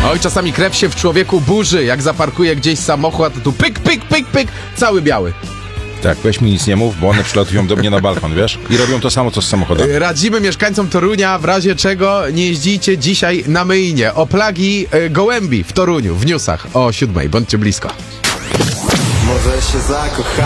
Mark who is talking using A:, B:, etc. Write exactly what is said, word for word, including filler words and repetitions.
A: Oj, czasami krew się w człowieku burzy, jak zaparkuje gdzieś samochód, to tu pyk, pyk, pyk, pyk, cały biały.
B: Tak, weź mi nic nie mów, bo one przylatują do mnie na balkon, wiesz? I robią to samo, co z samochodem.
A: Radzimy mieszkańcom Torunia, w razie czego nie jeździcie dzisiaj na myjnie. O plagi e, gołębi w Toruniu, w newsach o siódmej. Bądźcie blisko.
C: Może się zakocha.